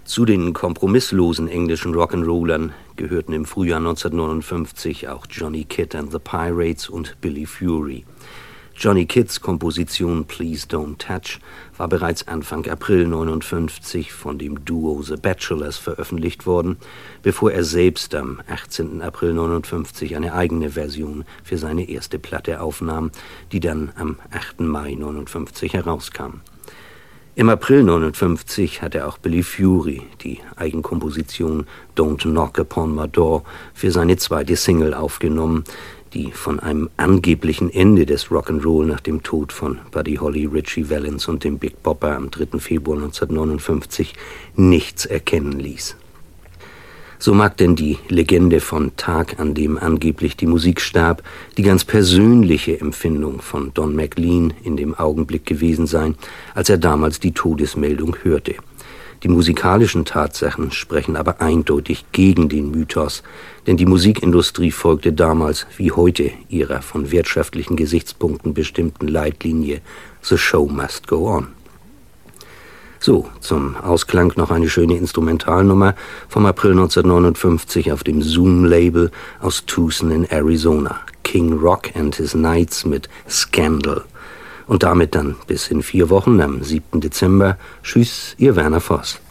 Zu den kompromisslosen englischen Rock'n'Rollern gehörten im Frühjahr 1959 auch Johnny Kidd and the Pirates und Billy Fury. Johnny Kidds Komposition Please Don't Touch war bereits Anfang April 1959 von dem Duo The Bachelors veröffentlicht worden, bevor er selbst am 18. April 1959 eine eigene Version für seine erste Platte aufnahm, die dann am 8. Mai 1959 herauskam. Im April 1959 hatte auch Billy Fury die Eigenkomposition Don't Knock Upon My Door für seine zweite Single aufgenommen, die von einem angeblichen Ende des Rock'n'Roll nach dem Tod von Buddy Holly, Ritchie Valens und dem Big Bopper am 3. Februar 1959 nichts erkennen ließ. So mag denn die Legende von Tag, an dem angeblich die Musik starb, die ganz persönliche Empfindung von Don McLean in dem Augenblick gewesen sein, als er damals die Todesmeldung hörte. Die musikalischen Tatsachen sprechen aber eindeutig gegen den Mythos, denn die Musikindustrie folgte damals wie heute ihrer von wirtschaftlichen Gesichtspunkten bestimmten Leitlinie The Show Must Go On. So, zum Ausklang noch eine schöne Instrumentalnummer vom April 1959 auf dem Zoom-Label aus Tucson in Arizona. King Rock and His Knights mit Scandal. Und damit dann bis in 4 Wochen am 7. Dezember. Tschüss, Ihr Werner Voss.